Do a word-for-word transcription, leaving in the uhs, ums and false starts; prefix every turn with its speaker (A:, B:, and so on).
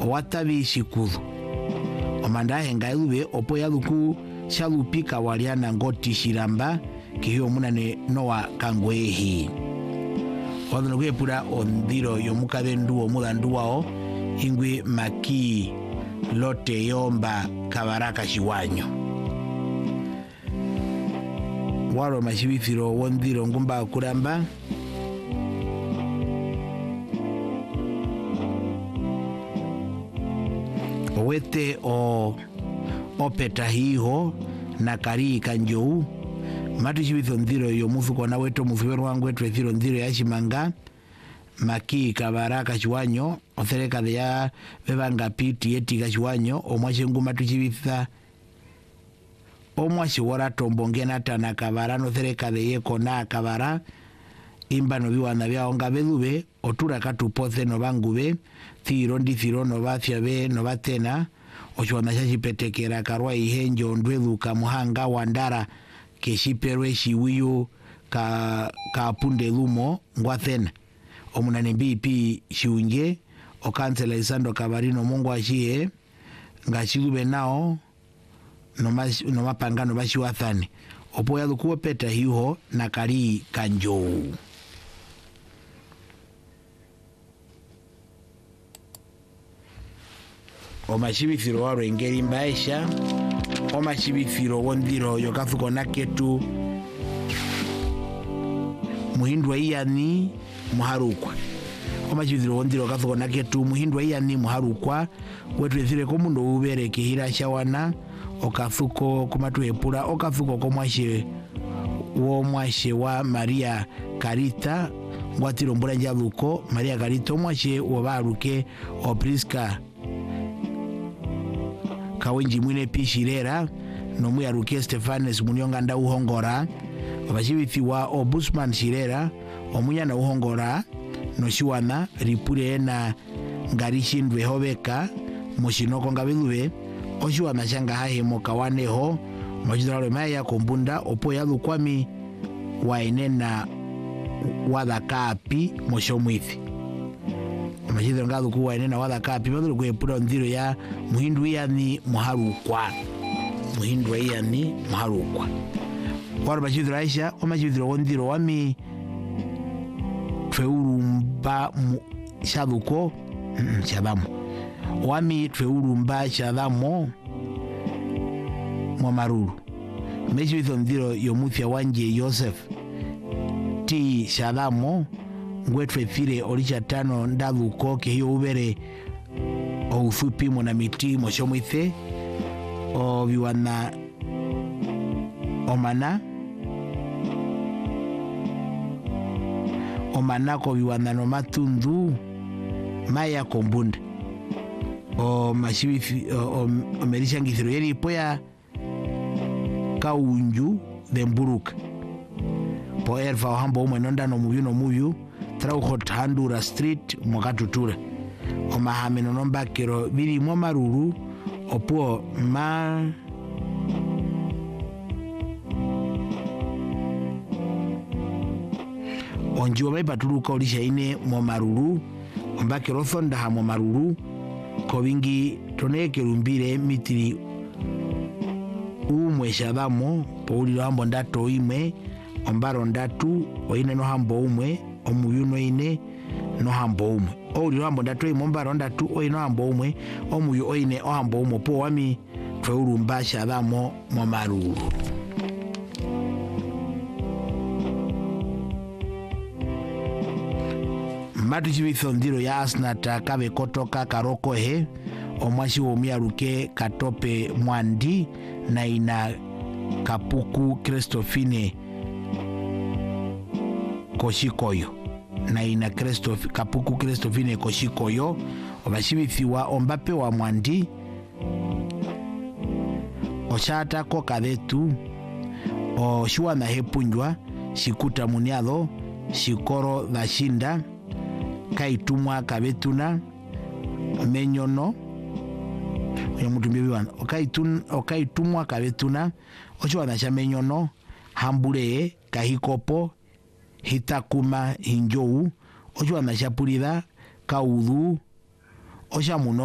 A: watabi shikudu omanda henga elube opo yaluku shalupika waliana ngoti shiramba kihiyo munane noa kangwehi wadhano kwepura ondiro yomukabendu omulandu wao ingwe maki lote yomba kabaraka shiwanyo waro mashibithiro wondiro ngumba kuramba owete o opeta hiho na kari kanjou matu shibitho ndiro yomufuko na weto mufiweru wangu wetu ethiro ndiro ya shimanga maki kabaraka shiwanyo othereka de ya bebanga piti eti kashiwanyo omwashe ngumatu shibitha omwashe wora tombongena tana kabara nothereka de yeko na kabara imba no biwana bya onga belube otura katupothe no bangube thiro ndi thiro no bathya be no batena ochwana shachipetekera karwa ihenjo ndweluka muhanga wandara keshiperwe shiwiyo ka kapunde lumo ngwathena omunane bipi shiunje okansela isando kabarino mungu ashie ngashilube nao no mapangano bashiwathane opo yalukuwa peta hiho na kari kanjou omashibithiro waro engeri mbaesha omashibithiro wondiro yokafuko naketu muhindwa iyani muharukwa omashibithiro wondiro yokafuko naketu muhindwa iyani muharukwa wetu ethire komundo ubere kihira shawana okafuko kumatuhepura okafuko komwashe wo mwashe wa Maria Karita ngwatiro mbula njaluko Maria Karita omwashe wobaruke o Priska kawenji mwine pishirera no muyaruke Stefanes munyonga nda uhongora abashibithiwa Obusman Shirera omunyana uhongora no shiwana ripure na ngarishindwe hobeka mushinoko ngabelube oshiwana shanga hahemo kawaneho majidalo maya kombunda opo yalukwami waenena wadakapi moshomwithi majidalo ngaluku waenena wadakapi badalo kwepura ndiro ya muhindu yani muharukwa muhindu yani muharukwa waro majidalo aisha o majidalo wondiro wami tweurumba shaluko mm, shadamu wami tweurumba shadamo mwamaruru meshi witho ndiro yomuthia wanje Joseph ti shadamo ngwetwe thire orisha tano ndaluko ke hiyo ubere o ufupi mona miti moshomwithe o biwana omana omana ko biwana no matundu maya kombunda o mashibithi o, o, o merisha ngithiro yeri ipoya kaunju de mburuka po erfa o hambo umwe nonda no muyu no muyu trauhot handura street mwakatutura o mahameno nombakero biri mwa maruru opo ma onjiwa maipaturuka olisha ine mwa maruru ombakero thonda ha mwa maruru kobingi toneke lumbire mitiri umwe shadamo po ulilo hambo ndato imwe ombaro ndatu oine no hambo umwe omuyuno ine no hambo umwe ulilo hambo ndato imwe ombaro ndatu oine no hambo umwe omuyu oine o hambo umwe po wami tweurumba shadamo mwa maruru matu chibitho ndiro ya asnata kabe kotoka karoko he omwashi womiaruke katope mwandi na ina kapuku Kristofine koshikoyo na ina Kristof kapuku Kristofine koshikoyo obashibithiwa ombape wa mwandi oshata ko kadetu o shiwana hepunjwa shikuta muniado shikoro dashinda kaitumwa kabetuna menyono oyo mutumbi biwana okaitun okaitumwa kabetuna ochiwana cha menyono hambule kahikopo hitakuma hinjou ochiwana cha pulida kaudhu osha muno